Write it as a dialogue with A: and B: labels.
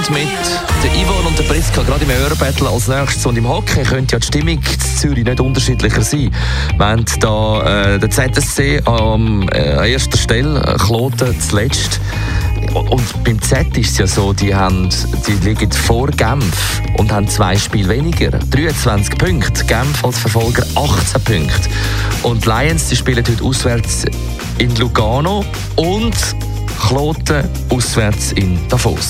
A: mit der Yvonne und der Priska gerade im Hörbattle als nächstes. Und im Hockey könnte ja die Stimmung in Zürich nicht unterschiedlicher sein. Wir haben da den ZSC an erster Stelle, Kloten zuletzt. Und beim Z ist es ja so, die liegen vor Genf und haben 2 Spiele weniger. 23 Punkte. Genf als Verfolger 18 Punkte. Und die Lions, die spielen heute auswärts in Lugano und Kloten auswärts in Davos.